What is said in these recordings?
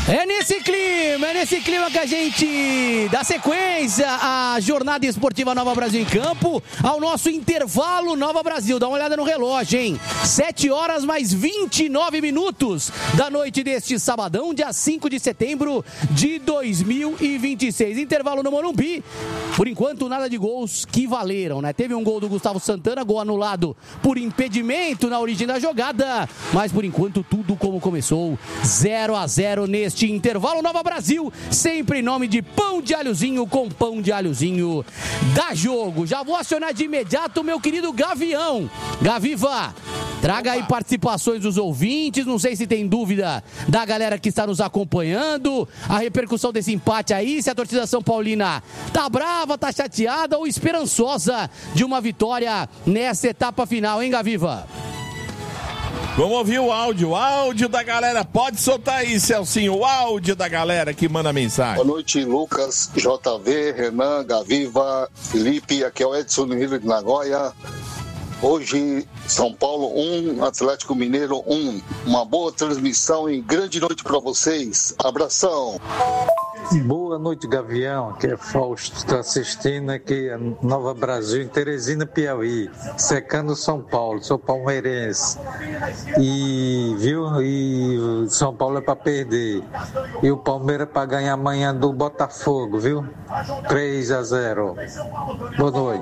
É nesse clima que a gente dá sequência à jornada esportiva Nova Brasil em Campo, ao nosso intervalo Nova Brasil. Dá uma olhada no relógio, hein? 7 horas mais 29 minutos da noite deste sabadão, dia 5 de setembro de 2026. Intervalo no Morumbi. Por enquanto, nada de gols que valeram, né? Teve um gol do Gustavo Santana, gol anulado por impedimento na origem da jogada, mas por enquanto tudo como começou, 0-0 neste intervalo. Nova Brasil, sempre em nome de Pão de Alhozinho, com Pão de Alhozinho dá jogo. Já vou acionar de imediato o meu querido Gavião. Gaviva, traga aí participações dos ouvintes, não sei se tem dúvida da galera que está nos acompanhando, a repercussão desse empate aí, se a torcida São Paulina tá brava, tá chateada ou esperançosa de uma vitória nessa etapa final, hein, Gaviva? Vamos ouvir o áudio da galera. Pode soltar aí, Celcinho, o áudio da galera que manda mensagem. Boa noite, Lucas, JV, Renan, Gaviva, Felipe, aqui é o Edson no Rio de Nagoya. Hoje, São Paulo 1, Atlético Mineiro 1. Uma boa transmissão e grande noite para vocês. Abração. Boa noite, Gavião, que é Fausto, está assistindo aqui a Nova Brasil em Teresina, Piauí, secando São Paulo, sou palmeirense, e o São Paulo é para perder, e o Palmeiras é para ganhar amanhã do Botafogo, viu? 3-0. Boa noite.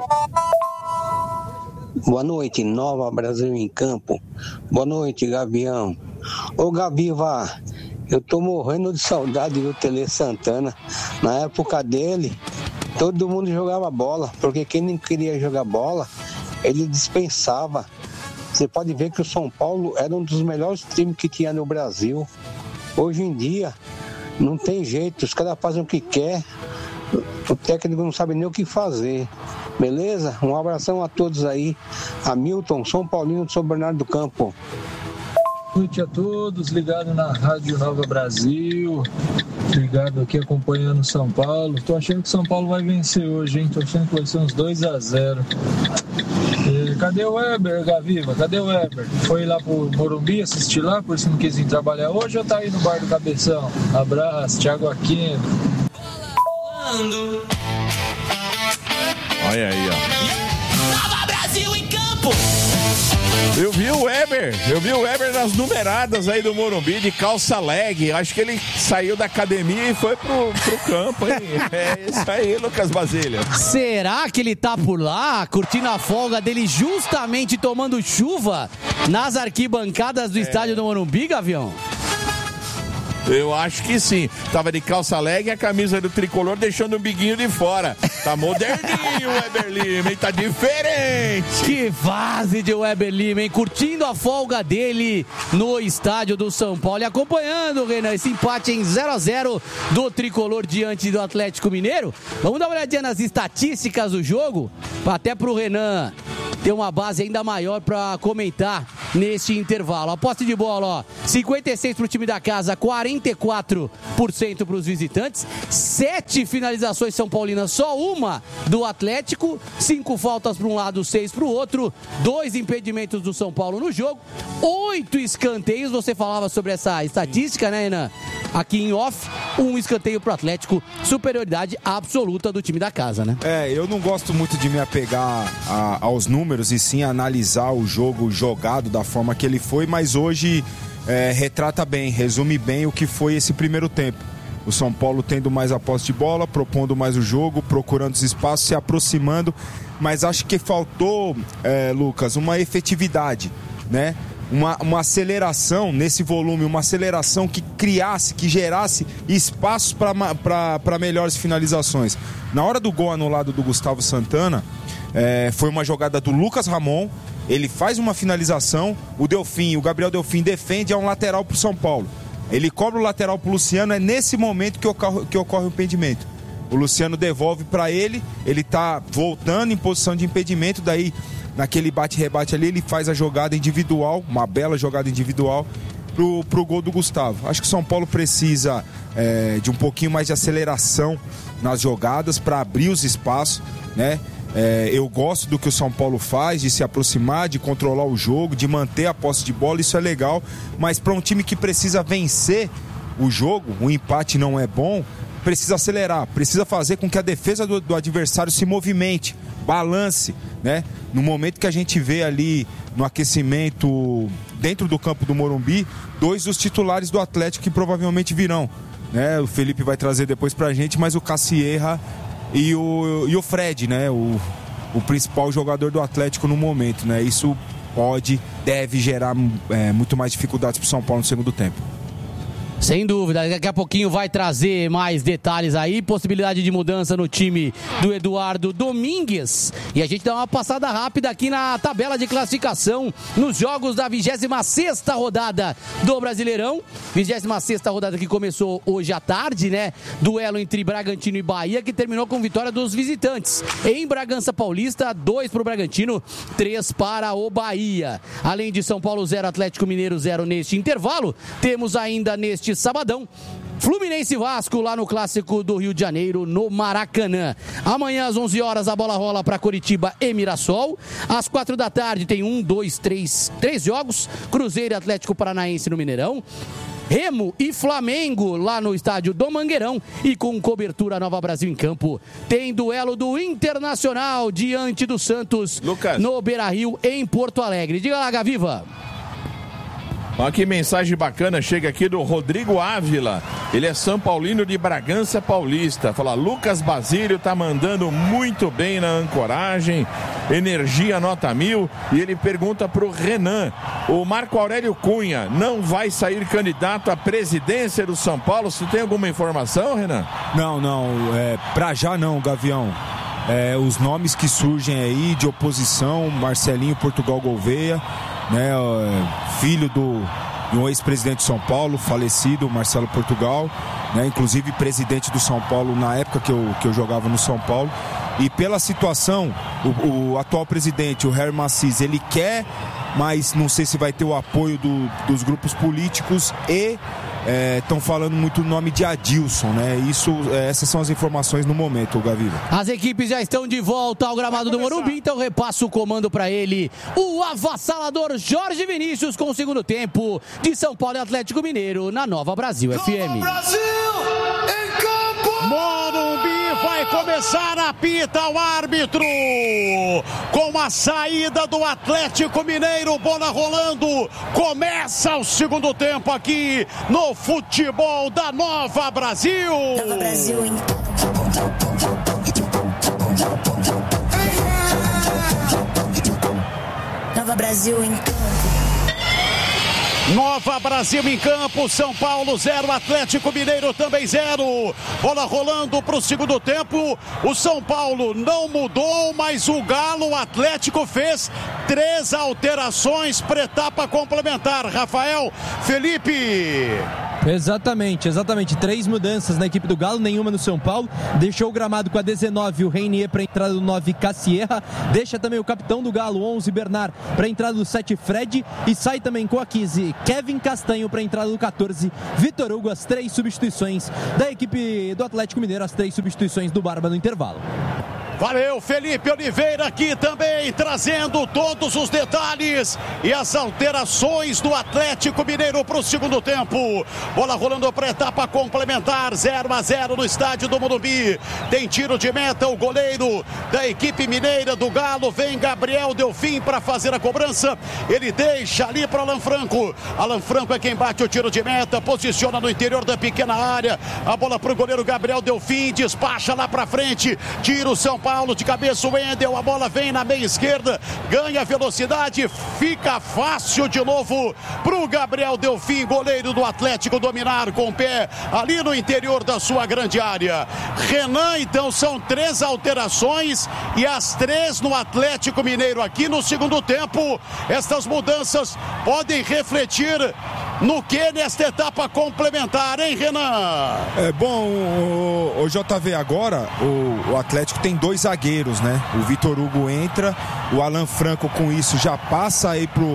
Boa noite, Nova Brasil em Campo. Boa noite, Gavião. Ô, Gaviva, eu tô morrendo de saudade do Tele Santana. Na época dele, todo mundo jogava bola, porque quem não queria jogar bola, ele dispensava. Você pode ver que o São Paulo era um dos melhores times que tinha no Brasil. Hoje em dia, não tem jeito, os caras fazem o que quer, o técnico não sabe nem o que fazer. Beleza? Um abração a todos aí. Hamilton, São Paulino de São Bernardo do Campo. Boa noite a todos, ligado na Rádio Nova Brasil, ligado aqui acompanhando São Paulo. Tô achando que São Paulo vai vencer hoje, hein? Tô achando que vai ser uns 2-0. Cadê o Weber, Gaviva? Cadê o Weber? Foi lá pro Morumbi assistir lá, por isso não quis vir trabalhar hoje ou tá aí no bar do Cabeção? Abraço, Thiago Aquino. Olha aí, ó. Nova Brasil em Campo! Eu vi o Weber nas numeradas aí do Morumbi de calça leg. Acho que ele saiu da academia e foi pro campo, hein? É isso aí, Lucas Basílio. Será que ele tá por lá, curtindo a folga dele, justamente tomando chuva nas arquibancadas do estádio do Morumbi, Gavião? Eu acho que sim. Tava de calça leg e a camisa do tricolor deixando o biguinho de fora. Tá moderninho o Weber Lima, hein? Tá diferente. Que fase de Weber Lima, hein? Curtindo a folga dele no estádio do São Paulo. E acompanhando, Renan, esse empate em 0-0 do tricolor diante do Atlético Mineiro. Vamos dar uma olhadinha nas estatísticas do jogo, até pro Renan ter uma base ainda maior para comentar neste intervalo. A posse de bola, ó, 56% pro time da casa, 44% para os visitantes, 7 finalizações São Paulinas, só uma do Atlético, 5 faltas para um lado, 6 para o outro, 2 impedimentos do São Paulo no jogo, 8 escanteios. Você falava sobre essa estatística, né, Renan? Aqui em off, 1 escanteio pro Atlético, superioridade absoluta do time da casa, né? Eu não gosto muito de me apegar aos números e sim analisar o jogo jogado da forma que ele foi, mas hoje retrata bem, resume bem o que foi esse primeiro tempo. O São Paulo tendo mais a posse de bola, propondo mais o jogo, procurando os espaços, se aproximando, mas acho que faltou, Lucas, uma efetividade, né? Uma aceleração nesse volume, uma aceleração que criasse, que gerasse espaços para melhores finalizações. Na hora do gol anulado do Gustavo Santana, foi uma jogada do Lucas Ramon, ele faz uma finalização, o Gabriel Delfim defende, é um lateral para o São Paulo. Ele cobra o lateral para o Luciano, é nesse momento que ocorre o impedimento. O Luciano devolve para ele está voltando em posição de impedimento, daí naquele bate-rebate ali ele faz a jogada individual, uma bela jogada individual pro gol do Gustavo. Acho que o São Paulo precisa de um pouquinho mais de aceleração nas jogadas para abrir os espaços, né? Eu gosto do que o São Paulo faz, de se aproximar, de controlar o jogo, de manter a posse de bola, isso é legal, mas para um time que precisa vencer, o jogo, o empate não é bom, precisa acelerar, precisa fazer com que a defesa do adversário se movimente, balance, né? No momento que a gente vê ali no aquecimento dentro do campo do Morumbi, 2 dos titulares do Atlético que provavelmente virão, né? O Felipe vai trazer depois pra gente, mas o Cassierra e o Fred, né? O principal jogador do Atlético no momento, né? Isso deve gerar muito mais dificuldades pro São Paulo no segundo tempo. Sem dúvida, daqui a pouquinho vai trazer mais detalhes aí, possibilidade de mudança no time do Eduardo Domingues. E a gente dá uma passada rápida aqui na tabela de classificação nos jogos da 26ª rodada do Brasileirão. 26ª rodada que começou hoje à tarde, né? Duelo entre Bragantino e Bahia, que terminou com vitória dos visitantes. Em Bragança Paulista, 2 para o Bragantino, 3 para o Bahia. Além de São Paulo 0, Atlético Mineiro 0 neste intervalo, temos ainda neste sabadão Fluminense e Vasco lá no Clássico do Rio de Janeiro, no Maracanã. Amanhã às 11 horas a bola rola para Coritiba e Mirassol. Às 4 da tarde tem 3 jogos, Cruzeiro e Atlético Paranaense no Mineirão, Remo e Flamengo lá no estádio do Mangueirão. E com cobertura Nova Brasil em Campo, tem duelo do Internacional diante do Santos, Lucas, no Beira-Rio em Porto Alegre. Diga lá, Gaviva. Olha que mensagem bacana, chega aqui do Rodrigo Ávila. Ele é São Paulino de Bragança Paulista. Fala, Lucas Basílio tá mandando muito bem na ancoragem, energia nota 1000. E ele pergunta pro Renan, o Marco Aurélio Cunha não vai sair candidato à presidência do São Paulo? Você tem alguma informação, Renan? Não, pra já não, Gavião. Os nomes que surgem aí de oposição, Marcelinho Portugal Gouveia, né, filho de um ex-presidente de São Paulo, falecido, Marcelo Portugal, né, inclusive presidente do São Paulo na época que eu jogava no São Paulo. E pela situação, o atual presidente, o Harry Macis, ele quer, mas não sei se vai ter o apoio dos grupos políticos e estão falando muito o nome de Adilson, né? Essas são as informações no momento, Gaviva. As equipes já estão de volta ao gramado do Morumbi, então repasso o comando para ele, o avassalador Jorge Vinícius, com o segundo tempo de São Paulo e Atlético Mineiro na Nova Brasil FM. Nova Brasil em campo! Morumbi vai começar, apita o árbitro, com a saída do Atlético Mineiro, bola rolando, começa o segundo tempo aqui no futebol da Nova Brasil. Nova Brasil em Nova Brasil em Nova Brasil em campo, São Paulo 0, Atlético Mineiro também 0. Bola rolando para o segundo tempo. O São Paulo não mudou, mas o Galo, o Atlético, fez 3 alterações para etapa complementar. Rafael, Felipe. Exatamente. 3 mudanças na equipe do Galo, nenhuma no São Paulo. Deixou o gramado com a 19, o Reinier, para a entrada do 9, Cassierra. Deixa também o capitão do Galo, 11, Bernard, para a entrada do 7, Fred. E sai também com a 15, Kevin Castanho, para a entrada do 14, Vitor Hugo. As 3 substituições da equipe do Atlético Mineiro, as 3 substituições do Barba no intervalo. Valeu, Felipe Oliveira aqui também, trazendo todos os detalhes e as alterações do Atlético Mineiro para o segundo tempo. Bola rolando para a etapa complementar, 0-0 no estádio do Morumbi. Tem tiro de meta, o goleiro da equipe mineira do Galo, vem Gabriel Delfim para fazer a cobrança. Ele deixa ali para Alan Franco. Alan Franco é quem bate o tiro de meta, posiciona no interior da pequena área. A bola para o goleiro Gabriel Delfim, despacha lá para frente, tira o São Paulo de cabeça, o Wendel, a bola vem na meia esquerda, ganha velocidade, fica fácil de novo pro Gabriel Delfim, goleiro do Atlético, dominar com o pé ali no interior da sua grande área. Renan, então, são 3 alterações e as 3 no Atlético Mineiro aqui no segundo tempo. Estas mudanças podem refletir no que nesta etapa complementar, hein, Renan? O JV, agora o Atlético tem 2 zagueiros, né? O Vitor Hugo entra, o Alan Franco com isso já passa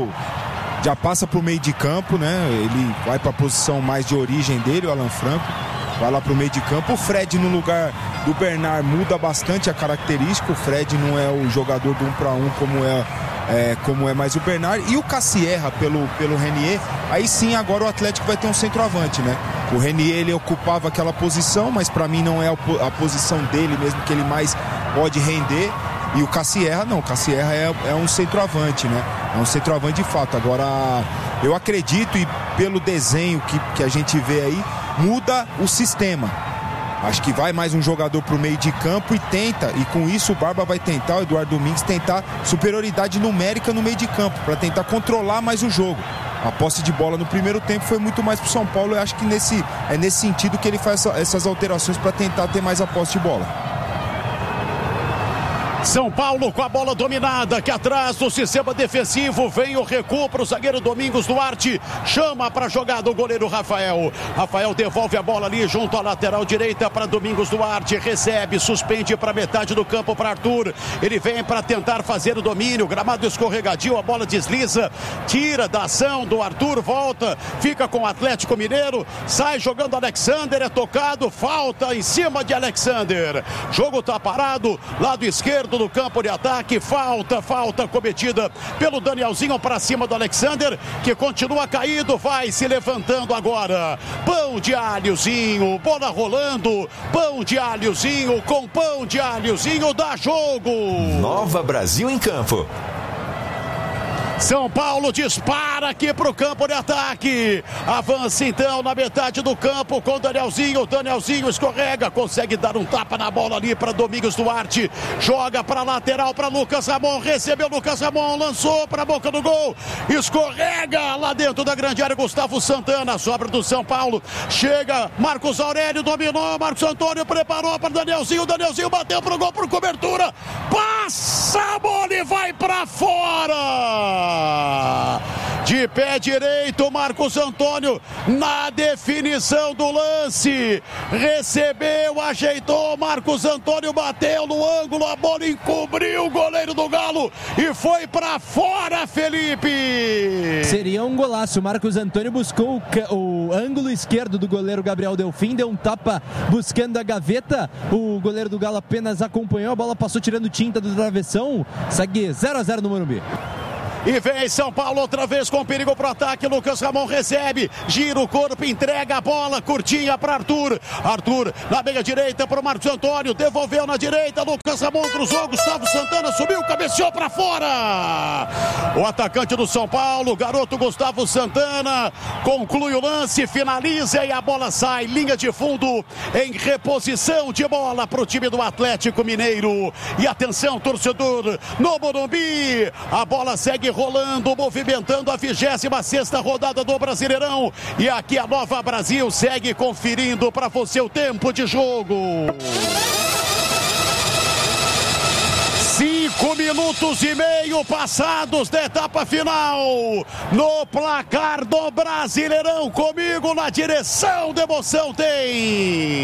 pro meio de campo, né? Ele vai para a posição mais de origem dele, o Alan Franco, vai lá pro meio de campo. O Fred no lugar do Bernard muda bastante a característica. O Fred não é o jogador do 1 para 1 como é mais o Bernard. E o Cassierra pelo Reinier, aí sim agora o Atlético vai ter um centroavante, né? O Renier, ele ocupava aquela posição, mas para mim não é a posição dele mesmo que ele mais pode render. E o Cassierra não, o Cassierra é um centroavante, né? É um centroavante de fato. Agora, eu acredito, e pelo desenho que a gente vê aí, muda o sistema. Acho que vai mais um jogador pro meio de campo e tenta, e com isso o Barba vai tentar, o Eduardo Domingues, tentar superioridade numérica no meio de campo, para tentar controlar mais o jogo. A posse de bola no primeiro tempo foi muito mais pro São Paulo, eu acho que é nesse sentido que ele faz essas alterações para tentar ter mais a posse de bola. São Paulo com a bola dominada, que atrás do sistema defensivo vem o recuo para o zagueiro Domingos Duarte, chama para a jogada o goleiro Rafael devolve a bola ali junto à lateral direita para Domingos Duarte, recebe, suspende para metade do campo para Arthur, ele vem para tentar fazer o domínio, gramado escorregadio, a bola desliza, tira da ação do Arthur, volta, fica com o Atlético Mineiro, sai jogando Alexander, é tocado, falta em cima de Alexander, jogo tá parado, lado esquerdo do campo de ataque, falta cometida pelo Danielzinho para cima do Alexander, que continua caído, vai se levantando agora, pão de alhozinho, bola rolando, pão de alhozinho, com pão de alhozinho dá jogo. Nova Brasil em campo. São Paulo dispara aqui para o campo de ataque. Avança então na metade do campo com Danielzinho. Danielzinho escorrega, consegue dar um tapa na bola ali para Domingos Duarte. Joga para lateral para Lucas Ramon. Recebeu Lucas Ramon, lançou para a boca do gol. Escorrega lá dentro da grande área. Gustavo Santana, sobra do São Paulo. Chega Marcos Aurélio, dominou. Marcos Antônio preparou para Danielzinho. Danielzinho bateu para o gol por cobertura. Passa a bola e vai para fora. De pé direito, Marcos Antônio na definição do lance, recebeu, ajeitou, Marcos Antônio bateu no ângulo, a bola encobriu o goleiro do Galo e foi pra fora, Felipe. Seria um golaço. Marcos Antônio buscou o ângulo esquerdo do goleiro Gabriel Delfim, deu um tapa buscando a gaveta, o goleiro do Galo apenas acompanhou, a bola passou tirando tinta do travessão, segue 0-0 no Morumbi. E vem São Paulo outra vez com perigo pro ataque. Lucas Ramon recebe, gira o corpo, entrega a bola curtinha para Arthur. Arthur na meia direita para o Marcos Antônio, devolveu na direita. Lucas Ramon cruzou, Gustavo Santana subiu, cabeceou para fora. O atacante do São Paulo, garoto Gustavo Santana, conclui o lance, finaliza e a bola sai. Linha de fundo em reposição de bola para o time do Atlético Mineiro. E atenção, torcedor, no Morumbi, a bola segue rolando, movimentando a 26ª rodada do Brasileirão. E aqui a Nova Brasil segue conferindo para você o tempo de jogo. 5 minutos e meio passados da etapa final. No placar do Brasileirão, comigo na direção de emoção tem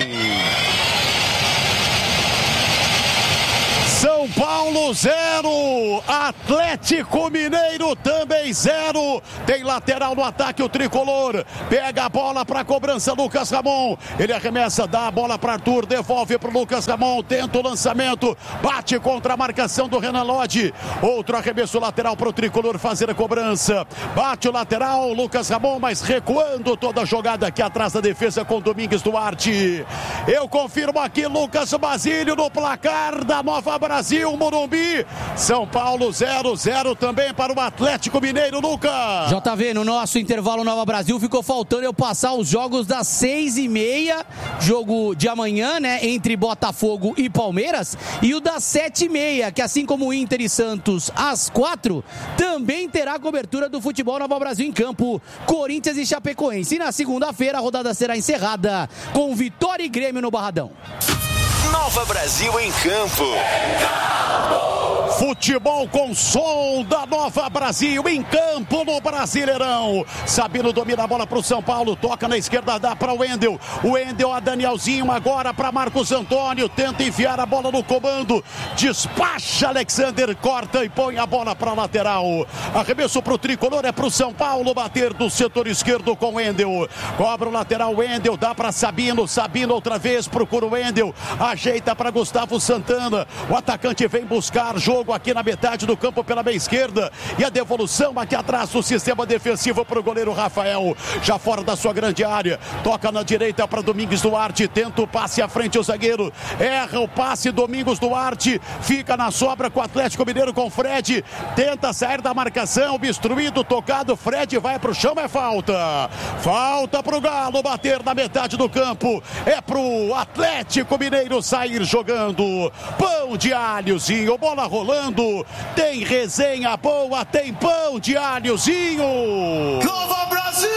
São Paulo 0, Atlético Mineiro também 0. Tem lateral no ataque o tricolor. Pega a bola para cobrança Lucas Ramon. Ele arremessa, dá a bola para Arthur, devolve para o Lucas Ramon, tenta o lançamento, bate contra a marcação do Renan Lodge. Outro arremesso lateral para o tricolor fazer a cobrança. Bate o lateral, Lucas Ramon, mas recuando toda a jogada aqui atrás da defesa com Domingos Duarte. Eu confirmo aqui Lucas Basílio no placar da Nova Brasil, Morumbi. São Paulo 0-0 também para o Atlético Mineiro, Lucas. JV, no nosso intervalo Nova Brasil ficou faltando eu passar os jogos das 6h30, jogo de amanhã, né, entre Botafogo e Palmeiras, e o das 7h30, que assim como o Inter e Santos às 4, também terá cobertura do futebol Nova Brasil em campo, Corinthians e Chapecoense. E na segunda-feira a rodada será encerrada com Vitória e Grêmio no Barradão. Nova Brasil em campo. Futebol com som da Nova Brasil em campo no Brasileirão. Sabino domina a bola para o São Paulo, toca na esquerda, dá para o Wendel. O Wendel a Danielzinho agora para Marcos Antônio, tenta enfiar a bola no comando, despacha Alexander, corta e põe a bola para a lateral. Arremesso para o tricolor, é para o São Paulo bater do setor esquerdo com o Wendel. Cobra o lateral, Wendel, dá para Sabino, Sabino outra vez, procura o Wendel, ajeita para Gustavo Santana. O atacante vem buscar jogo aqui na metade do campo pela meia esquerda. E a devolução aqui atrás do sistema defensivo para o goleiro Rafael. Já fora da sua grande área. Toca na direita para Domingos Duarte. Tenta o passe à frente o zagueiro. Erra o passe Domingos Duarte. Fica na sobra com o Atlético Mineiro com Fred. Tenta sair da marcação. Obstruído, tocado. Fred vai para o chão, é falta. Falta para o Galo bater na metade do campo. É para o Atlético Mineiro sair jogando. Pão de alhozinho, bola rolando. Tem resenha boa, tem pão de alhozinho. Nova Brasil!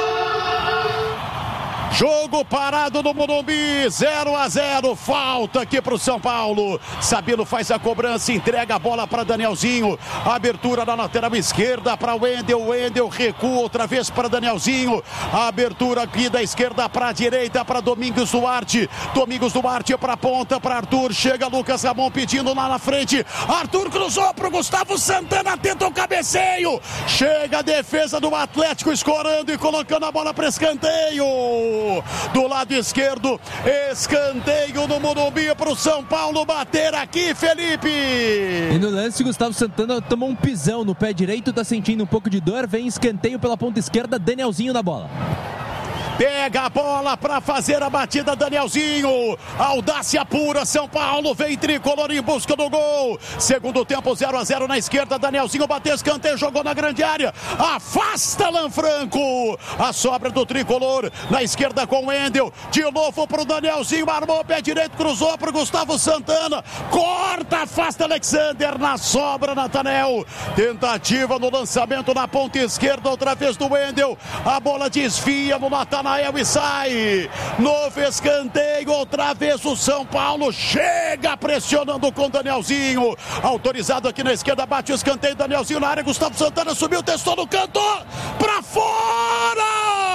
Jogo parado no Morumbi, 0-0, falta aqui para o São Paulo. Sabino faz a cobrança, entrega a bola para Danielzinho. Abertura na lateral esquerda para o Wendel. Wendel recua outra vez para Danielzinho. Abertura aqui da esquerda para a direita para Domingos Duarte. Domingos Duarte para a ponta para Arthur. Chega Lucas Ramon pedindo lá na frente. Arthur cruzou para o Gustavo Santana, tenta o cabeceio. Chega a defesa do Atlético escorando e colocando a bola para escanteio. Do lado esquerdo, escanteio no Morumbi para o São Paulo bater aqui, Felipe. E no lance, Gustavo Santana tomou um pisão no pé direito, tá sentindo um pouco de dor, vem escanteio pela ponta esquerda, Danielzinho na bola. Pega a bola para fazer a batida, Danielzinho. Audácia pura, São Paulo vem tricolor em busca do gol. Segundo tempo, 0-0 na esquerda. Danielzinho bateu escanteio, jogou na grande área. Afasta Lanfranco. A sobra do tricolor na esquerda com o Wendel. De novo pro Danielzinho, armou o pé direito, cruzou pro Gustavo Santana. Corta, afasta Alexander. Na sobra, Natanel. Tentativa no lançamento na ponta esquerda, outra vez do Wendel. A bola desvia no Natanael e sai. Novo escanteio, outra vez o São Paulo chega pressionando com Danielzinho. Autorizado aqui na esquerda, bate o escanteio, Danielzinho na área, Gustavo Santana subiu, testou no canto, pra fora!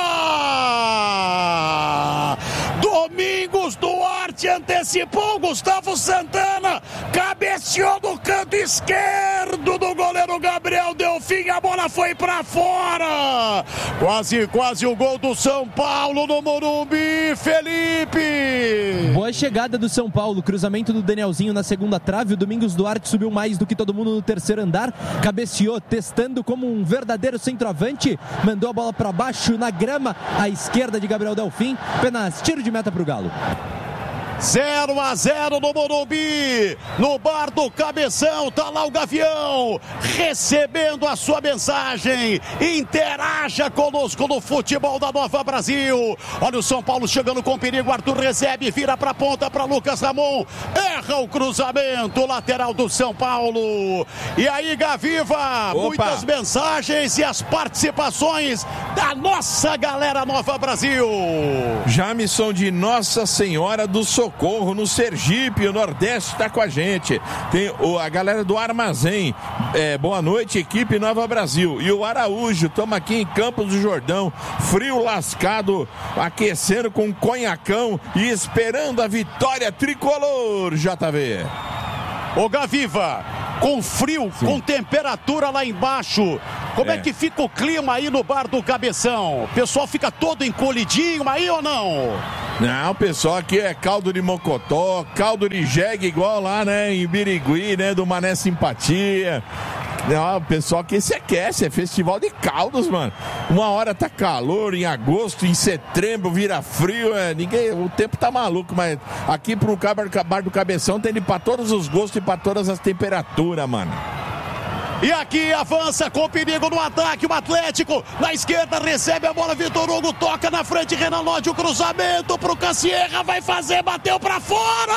Domingos Duarte antecipou, Gustavo Santana cabeceou no canto esquerdo do goleiro Gabriel Delfim, a bola foi pra fora. Quase o gol do São Paulo no Morumbi, Felipe. Boa chegada do São Paulo, cruzamento do Danielzinho na segunda trave, o Domingos Duarte subiu mais do que todo mundo no terceiro andar, cabeceou, testando como um verdadeiro centroavante, mandou a bola pra baixo na grama, à esquerda de Gabriel Delfim, apenas tiro de meta pro Galo. 0-0 no Morumbi, no bar do Cabeção, tá lá o Gavião, recebendo a sua mensagem, interaja conosco no futebol da Nova Brasil. Olha o São Paulo chegando com perigo, Arthur recebe, vira pra ponta para Lucas Ramon, erra o cruzamento, lateral do São Paulo. E aí, Gaviva, muitas mensagens e as participações da nossa galera Nova Brasil. Jamison de Nossa Senhora do Socorro, no Sergipe, o Nordeste está com a gente. Tem a galera do Armazém. Boa noite, equipe Nova Brasil. E o Araújo, estamos aqui em Campos do Jordão, frio lascado, aquecendo com conhacão e esperando a vitória tricolor, JV. Ô Gaviva, com frio, sim, com temperatura lá embaixo, como é que fica o clima aí no bar do Cabeção? O pessoal fica todo encolhidinho aí ou não? Não, o pessoal aqui é caldo de mocotó, caldo de jegue igual lá, né, em Birigui, né, do Mané Simpatia. Não, o pessoal aqui se aquece, é festival de caldos, mano. Uma hora tá calor, em agosto, em setembro vira frio, o tempo tá maluco, mas aqui pro bar do Cabeção tem pra todos os gostos e pra todas as temperaturas, mano. E aqui avança com perigo no ataque o Atlético. Na esquerda recebe a bola, Vitor Hugo toca na frente, Renan Lodge, o cruzamento pro Cassierra, vai fazer, bateu pra fora!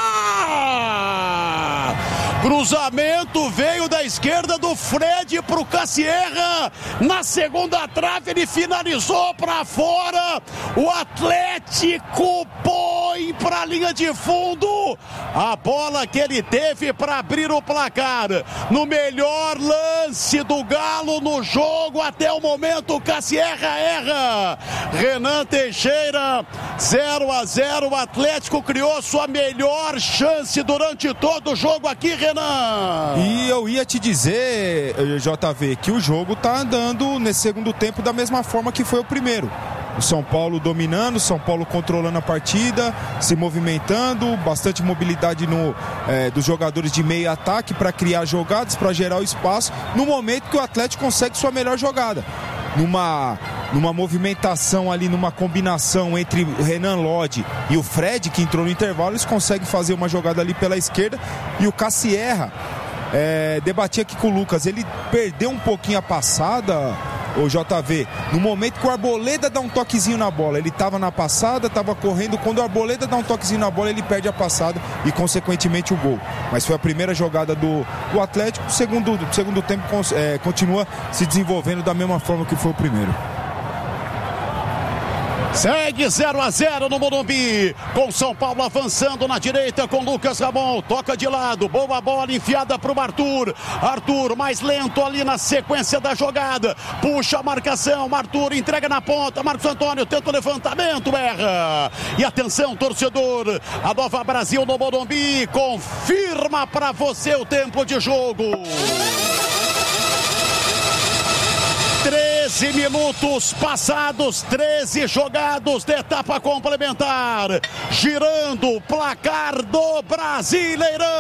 Cruzamento veio da esquerda do Fred pro Cassierra. Na segunda trave ele finalizou pra fora. O Atlético põe pra linha de fundo. A bola que ele teve pra abrir o placar. No melhor lance do Galo no jogo até o momento, o Cassierra erra. Renan Teixeira, 0-0. O Atlético criou sua melhor chance durante todo o jogo aqui, Renan. E eu ia te dizer, JV, que o jogo tá andando nesse segundo tempo da mesma forma que foi o primeiro. O São Paulo dominando, São Paulo controlando a partida, se movimentando, bastante mobilidade dos jogadores de meio ataque para criar jogadas, para gerar o espaço, no momento que o Atlético consegue sua melhor jogada. Numa movimentação ali, numa combinação entre o Renan Lodge e o Fred, que entrou no intervalo, eles conseguem fazer uma jogada ali pela esquerda, e o Cassierra debatia aqui com o Lucas, ele perdeu um pouquinho a passada, o JV, no momento que o Arboleda dá um toquezinho na bola. Ele estava na passada, estava correndo, quando o Arboleda dá um toquezinho na bola, ele perde a passada e consequentemente o gol. Mas foi a primeira jogada do Atlético, o segundo tempo continua se desenvolvendo da mesma forma que foi o primeiro. Segue 0-0 no Morumbi, com São Paulo avançando na direita com Lucas Ramon, toca de lado, boa bola enfiada para o Arthur mais lento ali na sequência da jogada, puxa a marcação, Arthur entrega na ponta, Marcos Antônio tenta o levantamento, erra, e atenção torcedor, a Nova Brasil no Morumbi confirma para você o tempo de jogo. 13 minutos passados, 13 jogados de etapa complementar, girando o placar do Brasileirão.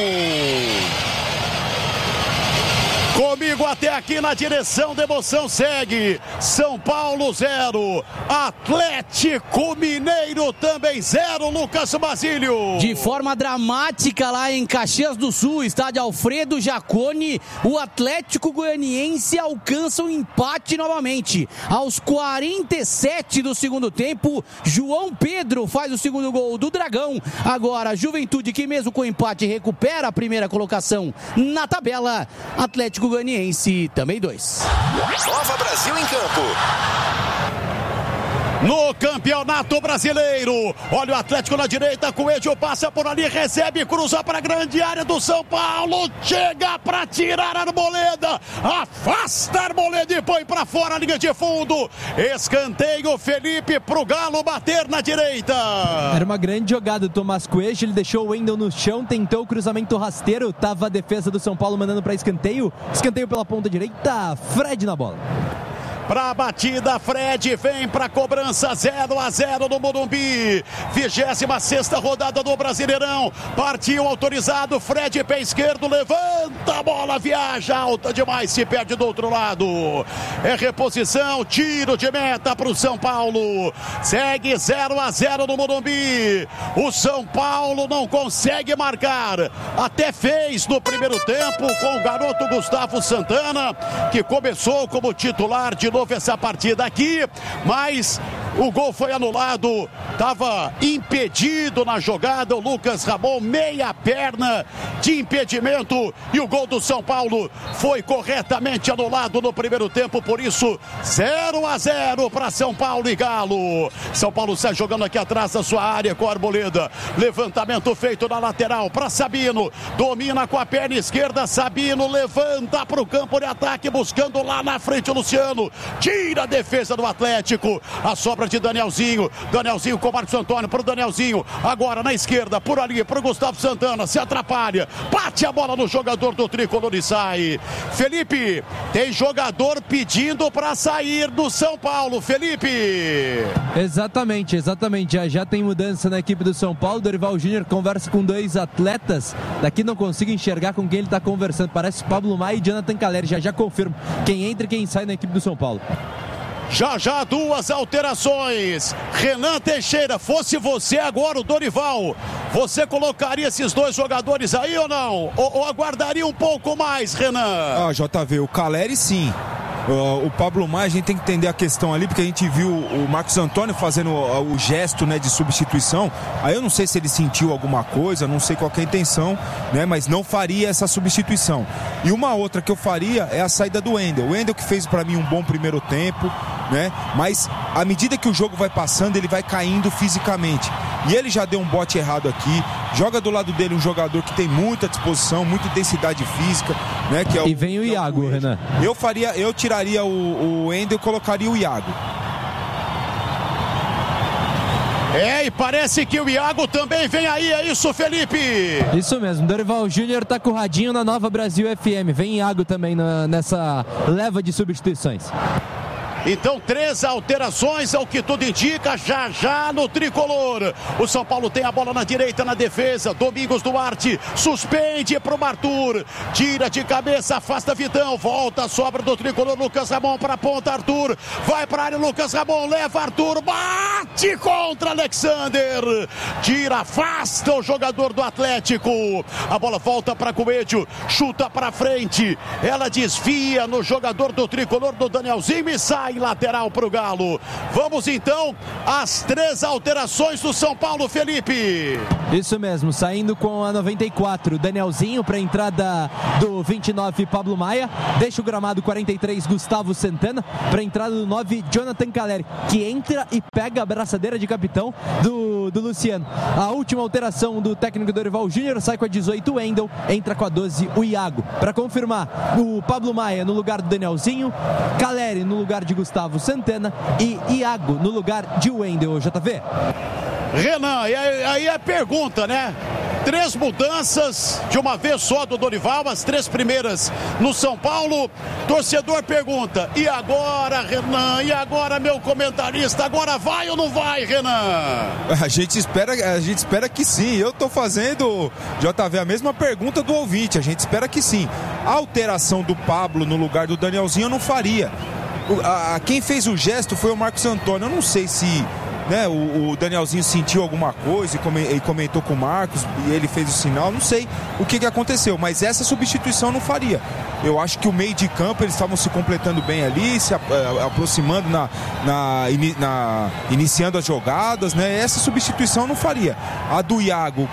Comigo até aqui na direção da emoção segue São Paulo 0, Atlético Mineiro também 0, Lucas Basílio. De forma dramática lá em Caxias do Sul, estádio Alfredo Jaconi, o Atlético Goianiense alcança um empate novamente. Aos 47 do segundo tempo, João Pedro faz o segundo gol do Dragão. Agora a Juventude, que mesmo com empate recupera a primeira colocação na tabela, Atlético Goianiense também 2. Nova Brasil em campo. No Campeonato Brasileiro, olha o Atlético na direita, Coelho passa por ali, recebe, cruza para a grande área do São Paulo, chega para tirar a Arboleda, afasta a Arboleda e põe para fora a linha de fundo, escanteio Felipe pro Galo bater na direita. Era uma grande jogada do Tomás Coelho, ele deixou o Wendel no chão, tentou o cruzamento rasteiro, tava a defesa do São Paulo mandando para escanteio pela ponta direita, Fred na bola. Para a batida, Fred vem para a cobrança, 0-0 no Morumbi. 26ª rodada do Brasileirão. Partiu autorizado, Fred pé esquerdo, levanta a bola, viaja alta demais, se perde do outro lado. É reposição, tiro de meta para o São Paulo. Segue 0-0 no Morumbi. O São Paulo não consegue marcar. Até fez no primeiro tempo com o garoto Gustavo Santana, que começou como titular de novo essa partida aqui, mas o gol foi anulado, estava impedido na jogada, o Lucas Ramon, meia perna de impedimento, e o gol do São Paulo foi corretamente anulado no primeiro tempo, por isso 0-0 para São Paulo e Galo. São Paulo sai jogando aqui atrás da sua área com a Arboleda, levantamento feito na lateral para Sabino, domina com a perna esquerda, Sabino levanta para o campo de ataque, buscando lá na frente o Luciano, tira a defesa do Atlético, a sobra de Danielzinho com o Marcos Antônio para o Danielzinho, agora na esquerda, por ali, para o Gustavo Santana, se atrapalha, bate a bola no jogador do Tricolor e sai. Felipe, tem jogador pedindo para sair do São Paulo, Felipe. Exatamente, já tem mudança na equipe do São Paulo, Dorival Júnior conversa com dois atletas, daqui não consigo enxergar com quem ele está conversando, parece Pablo Maia e Jonathan Caleri, já confirmo quem entra e quem sai na equipe do São Paulo. Já duas alterações. Renan Teixeira, fosse você agora o Dorival, você colocaria esses dois jogadores aí ou não? Ou aguardaria um pouco mais, Renan? JV, o Caleri sim. O Pablo Maia, a gente tem que entender a questão ali, porque a gente viu o Marcos Antônio fazendo o gesto, né, de substituição. Aí eu não sei se ele sentiu alguma coisa, não sei qual que é a intenção, né, mas não faria essa substituição. E uma outra que eu faria é a saída do Wendel. O Wendel que fez para mim um bom primeiro tempo, né, mas à medida que o jogo vai passando, ele vai caindo fisicamente. E ele já deu um bote errado aqui. Joga do lado dele um jogador que tem muita disposição, muita intensidade física, né? Que é e vem o Iago, Renan. Eu tiraria o Wendel e colocaria o Iago. E parece que o Iago também vem aí, é isso, Felipe? Isso mesmo, Dorival Júnior tá com o radinho na Nova Brasil FM. Vem Iago também nessa leva de substituições. Então 3 alterações, ao que tudo indica, já no tricolor. O São Paulo tem a bola na direita, na defesa. Domingos Duarte suspende pro Arthur, tira de cabeça, afasta Vitão, volta, sobra do tricolor. Lucas Ramon para ponta, Arthur vai para área, Lucas Ramon leva Arthur, bate contra Alexander, tira, afasta o jogador do Atlético. A bola volta para Coelho, chuta para frente, ela desvia no jogador do tricolor, do Danielzinho, e sai lateral para o Galo. Vamos então às 3 alterações do São Paulo, Felipe. Isso mesmo, saindo com a 94, Danielzinho para a entrada do 29, Pablo Maia. Deixa o gramado 43, Gustavo Santana, para a entrada do 9, Jonathan Calleri, que entra e pega a braçadeira de capitão do Luciano. A última alteração do técnico Dorival Júnior, sai com a 18, Wendel, entra com a 12, o Iago. Para confirmar, o Pablo Maia no lugar do Danielzinho, Calleri no lugar de Gustavo Santana e Iago no lugar de Wendel, JV. Renan, e aí a pergunta, né? 3 mudanças de uma vez só do Dorival, as 3 primeiras no São Paulo. Torcedor pergunta, e agora, Renan? E agora, meu comentarista? Agora vai ou não vai, Renan? A gente espera que sim. Eu tô fazendo, JV, a mesma pergunta do ouvinte. A gente espera que sim. A alteração do Pablo no lugar do Danielzinho eu não faria. Quem fez o gesto foi o Marcos Antônio. Eu não sei se... né, o Danielzinho sentiu alguma coisa e comentou com o Marcos e ele fez o sinal, não sei o que aconteceu, mas essa substituição eu não faria. Eu acho que o meio de campo, eles estavam se completando bem ali, se aproximando, iniciando as jogadas, né? Essa substituição eu não faria. A do Iago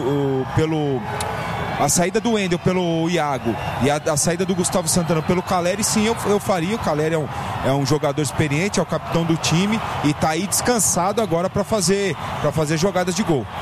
a saída do Wendel pelo Iago e a saída do Gustavo Santana pelo Calleri, sim, eu faria. O Calleri é um jogador experiente, é o capitão do time e está aí descansado agora para fazer jogadas de gol.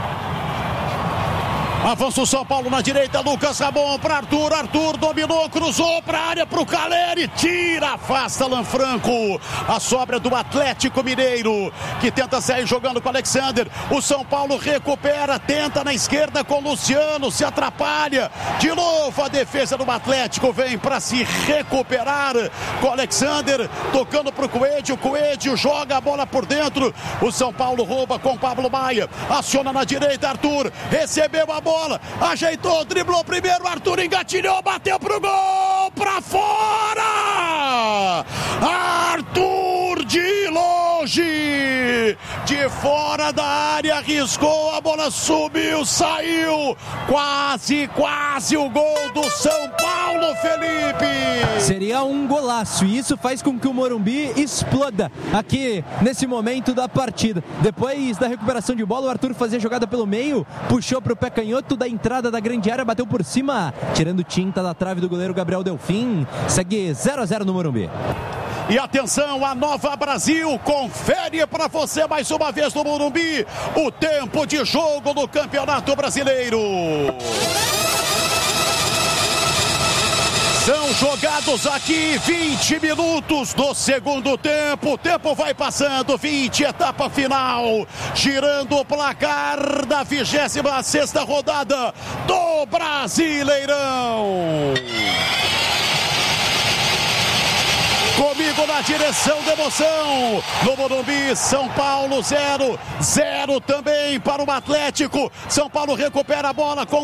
Avança o São Paulo na direita, Lucas Ramon para Arthur, Arthur dominou, cruzou para a área, para o Calleri, tira, afasta Lanfranco. A sobra do Atlético Mineiro, que tenta sair jogando com o Alexander. O São Paulo recupera, tenta na esquerda com o Luciano, se atrapalha. De novo a defesa do Atlético vem para se recuperar com o Alexander, tocando para o Coelho, Coelho joga a bola por dentro. O São Paulo rouba com Pablo Maia, aciona na direita, Arthur, recebeu a bola, ajeitou, driblou primeiro, Arthur engatilhou, bateu pro gol, pra fora! Arthur de longe, de fora da área, arriscou, a bola subiu, saiu, quase o gol do São Paulo, Felipe! Seria um golaço e isso faz com que o Morumbi exploda aqui nesse momento da partida. Depois da recuperação de bola, o Arthur fazia jogada pelo meio, puxou pro pé canhoto da entrada da grande área, bateu por cima, tirando tinta da trave do goleiro Gabriel Delfim. Segue 0-0 no Morumbi. E atenção, a Nova Brasil confere para você mais uma vez no Morumbi o tempo de jogo do Campeonato Brasileiro. São jogados aqui 20 minutos do segundo tempo. O tempo vai passando, 20, etapa final. Girando o placar da 26ª rodada do Brasileirão. Comigo na direção da emoção, no Morumbi, São Paulo 0-0 também para o Atlético. São Paulo recupera a bola com